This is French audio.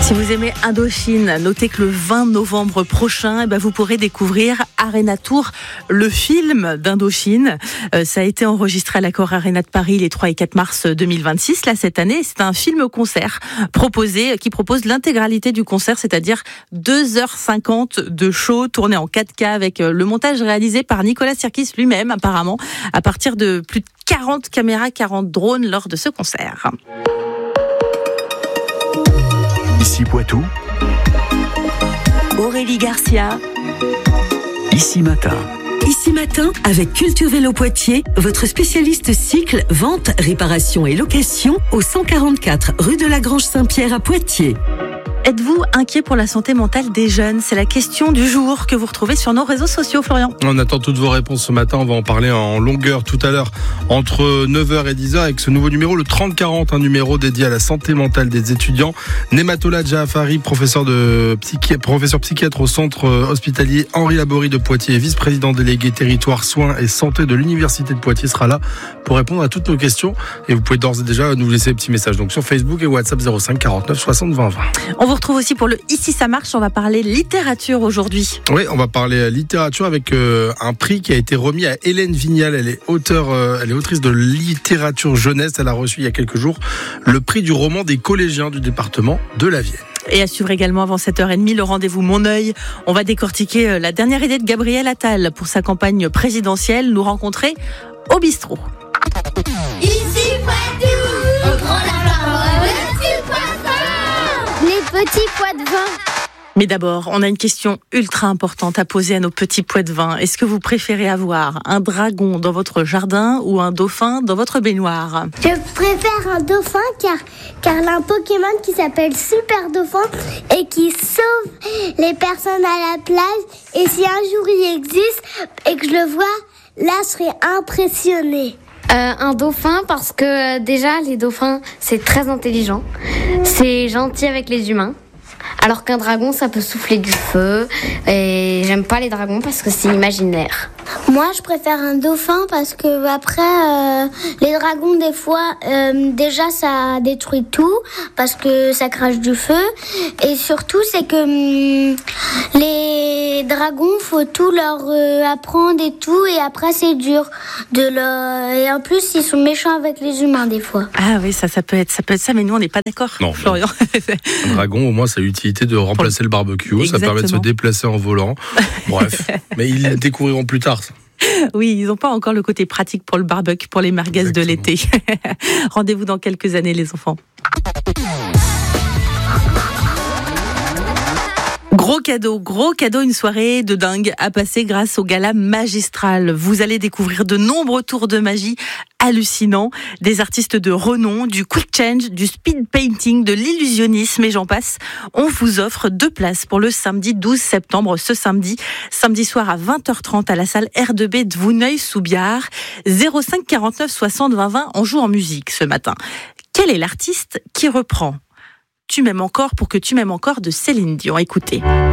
Si vous aimez Indochine, notez que le 20 novembre prochain, vous pourrez découvrir Arena Tour, le film d'Indochine. Ça a été enregistré à l'Accor Arena de Paris les 3 et 4 mars 2026. Là, cette année, c'est un film-concert qui propose l'intégralité du concert, c'est-à-dire 2h50 de show tourné en 4K avec le montage réalisé par Nicolas Sirkis lui-même, apparemment, à partir de plus de 40 caméras, 40 drones lors de ce concert. Ici Poitou, Aurélie Garcia. Ici Matin. Ici Matin, avec Culture Vélo Poitiers, votre spécialiste cycle, vente, réparation et location au 144 rue de la Grange Saint-Pierre à Poitiers. Êtes-vous inquiet pour la santé mentale des jeunes ? C'est la question du jour que vous retrouvez sur nos réseaux sociaux, Florian. On attend toutes vos réponses ce matin. On va en parler en longueur tout à l'heure entre 9h et 10h avec ce nouveau numéro, le 3040, un numéro dédié à la santé mentale des étudiants. Nematola Jaafari, professeur psychiatre au centre hospitalier Henri Laborie de Poitiers et vice-président délégué territoire soins et santé de l'université de Poitiers sera là pour répondre à toutes nos questions. Et vous pouvez d'ores et déjà nous laisser des petits messages donc sur Facebook et WhatsApp 05 49 60 20 20. On vous retrouve aussi pour le Ici ça marche, on va parler littérature aujourd'hui. Oui, on va parler littérature avec un prix qui a été remis à Hélène Vignal. Elle est autrice de littérature jeunesse. Elle a reçu il y a quelques jours le prix du roman des collégiens du département de la Vienne. Et à suivre également avant 7h30 le rendez-vous Mon œil. On va décortiquer la dernière idée de Gabriel Attal pour sa campagne présidentielle, nous rencontrer au bistrot. Ici Poitou, on prend la parole, petit poisson, les petits pois de vin. Mais d'abord, on a une question ultra importante à poser à nos petits pois de vin. Est-ce que vous préférez avoir un dragon dans votre jardin ou un dauphin dans votre baignoire ? Je préfère un dauphin car il y a un Pokémon qui s'appelle Super Dauphin et qui sauve les personnes à la plage. Et si un jour il existe et que je le vois, là je serai impressionnée. Un dauphin parce que déjà les dauphins c'est très intelligent, c'est gentil avec les humains. Alors qu'un dragon, ça peut souffler du feu. Et j'aime pas les dragons parce que c'est imaginaire. Moi, je préfère un dauphin parce que après, les dragons, des fois, déjà, ça détruit tout parce que ça crache du feu. Et surtout, c'est que les dragons, faut tout leur apprendre et tout. Et après, c'est dur et en plus, ils sont méchants avec les humains des fois. Ah oui, ça peut être ça, mais nous, on n'est pas d'accord, non, Florian. Un dragon, au moins, ça a l'utilité de remplacer le barbecue. Exactement. Ça permet de se déplacer en volant. Bref, mais ils le découvriront plus tard. Ça. Oui, ils n'ont pas encore le côté pratique pour le barbecue, pour les merguez de l'été. Rendez-vous dans quelques années, les enfants. Gros cadeau, une soirée de dingue à passer grâce au gala magistral. Vous allez découvrir de nombreux tours de magie hallucinants, des artistes de renom, du quick change, du speed painting, de l'illusionnisme et j'en passe. On vous offre 2 places pour le samedi 12 septembre, ce samedi soir à 20h30 à la salle R2B de Vouneuil-sous-Biard. 05 49 60 20 20, on joue en musique ce matin. Quel est l'artiste qui reprend Tu m'aimes encore pour que tu m'aimes encore de Céline Dion. Écoutez.